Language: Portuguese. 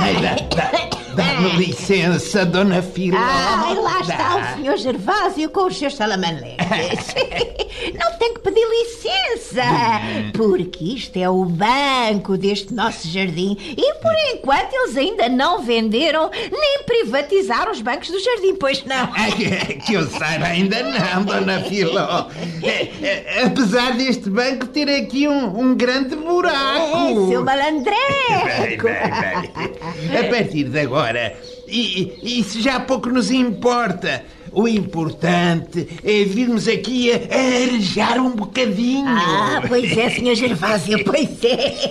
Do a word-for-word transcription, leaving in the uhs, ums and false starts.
Ai, dá, dá, dá-me licença, Dona Filó. Ai, lá está Dá. o senhor Gervásio com os seus salamaleques. Não tem que pedir licença, porque isto é o banco deste nosso jardim e, por enquanto, eles ainda não venderam nem privatizaram os bancos do jardim, pois não? Ai, que eu saiba, ainda não, Dona Filó. É, é, apesar deste banco ter aqui um, um grande buraco. É, seu Bem, malandreco. bem, bem. A partir de agora, e, isso já pouco nos importa. O importante é virmos aqui a, a arejar um bocadinho. Ah, pois é, senhor Gervásio, pois é.